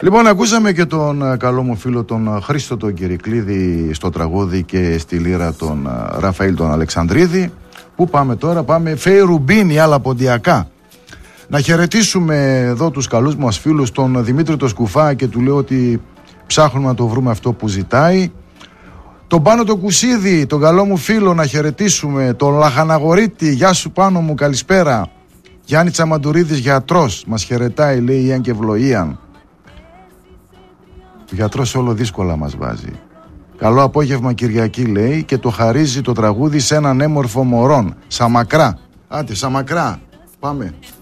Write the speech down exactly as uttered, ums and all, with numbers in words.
Λοιπόν, ακούσαμε και τον καλό μου φίλο τον Χρήστο τον Κυρικλίδη στο τραγούδι και στη λύρα τον Ραφαήλ τον Αλεξανδρίδη. Πού πάμε τώρα? Πάμε Φέη Ρουμπίνη, άλλα ποντιακά. Να χαιρετήσουμε εδώ τους καλούς μας φίλους, τον Δημήτρη το Σκουφά, και του λέω ότι ψάχνουμε να το βρούμε αυτό που ζητάει. Τον Πάνο το Κουσίδη, τον καλό μου φίλο, να χαιρετήσουμε. Τον Λαχαναγορίτη, γεια σου Πάνο μου, καλησπέρα. Γιάννη Τσαμαντουρίδης, γιατρός, μας χαιρετάει, λέει η Ιαν και Ευλογίαν. Ο γιατρός όλο δύσκολα μας βάζει. Καλό απόγευμα Κυριακή, λέει, και το χαρίζει το τραγούδι σε έναν έμορφο μωρόν. Σαμακρά. Άντε, Σαμακρά. Πάμε.